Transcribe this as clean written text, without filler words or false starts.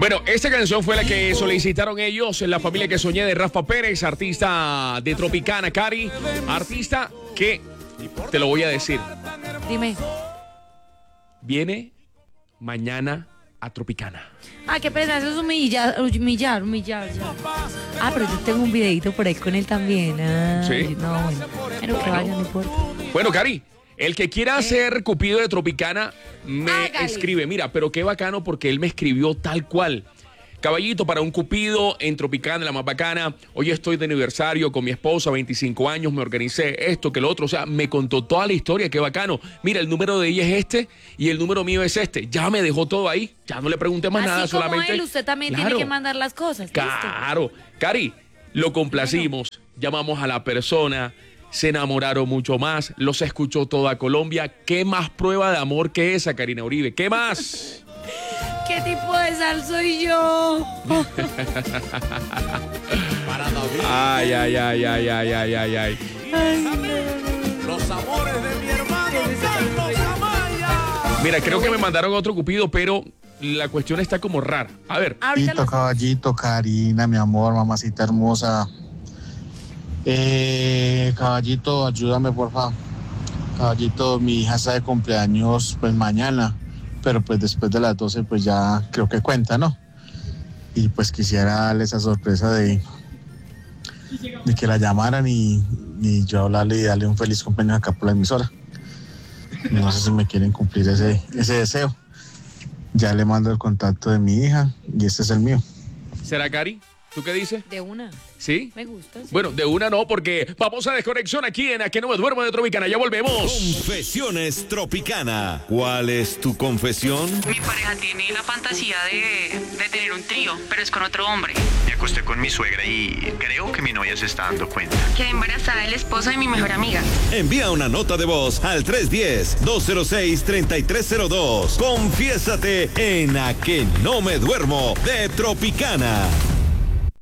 Bueno, esta canción fue la que solicitaron ellos en La Familia que Soñé de Rafa Pérez, artista de Tropicana, Cari. Artista que, te lo voy a decir. Dime. Viene mañana a Tropicana. Ah, qué pena, eso es humillar. Ya. Ah, pero yo tengo un videito por ahí con él también. Ah, ¿Sí? No, bueno. Pero que vaya, no importa. Bueno, Cari, el que quiera ser Cupido de Tropicana me Hágale. escribe. Mira, pero qué bacano porque él me escribió tal cual. Caballito, para un Cupido en Tropicana, la más bacana. Hoy estoy de aniversario con mi esposa, 25 años, me organicé esto, que lo otro. O sea, me contó toda la historia, qué bacano. Mira, el número de ella es este y el número mío es este. Ya me dejó todo ahí, ya no le pregunté más nada, Así como solamente. él, usted también Claro. tiene que mandar las cosas. ¿listo? Claro. Cari, lo complacimos, llamamos a la persona, se enamoraron mucho más, los escuchó toda Colombia. ¿Qué más prueba de amor que esa, Karina Uribe? ¿Qué más? ¿Qué tipo de sal soy yo? Para David, Ay. los amores de mi hermano Carlos Amaya. Mira, creo que me mandaron otro Cupido, pero la cuestión está como rara. A ver, Ahorita Caballito, Karina, mi amor, mamacita hermosa. Caballito, ayúdame, por favor. Caballito, mi hija está de cumpleaños, pues mañana, pero pues después de las 12, pues ya creo que cuenta, ¿no? Y pues quisiera darle esa sorpresa de que la llamaran y yo hablarle y darle un feliz cumpleaños acá por la emisora. No sé si me quieren cumplir ese deseo. Ya le mando el contacto de mi hija y este es el mío. ¿será, Cari? ¿Tú qué dices? de una. ¿Sí? Me gusta. Sí. Bueno, de una no, porque vamos a desconexión aquí en A Que No Me Duermo de Tropicana. Ya volvemos. Confesiones Tropicana. ¿Cuál es tu confesión? Mi pareja tiene la fantasía de tener un trío, pero es con otro hombre. Me acosté con mi suegra y creo que mi novia se está dando cuenta. Quedé embarazada del esposo de mi mejor amiga. Envía una nota de voz al 310-206-3302. Confiésate en A Que No Me Duermo de Tropicana.